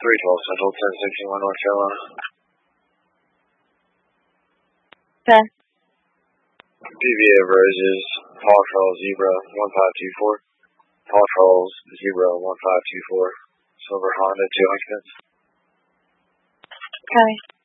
312 Central, 1061 North Carolina. Okay. PVA of Roses, Paul Charles Zebra 1524. Paul Charles Zebra 1524. Silver Honda 2 occupants. Okay.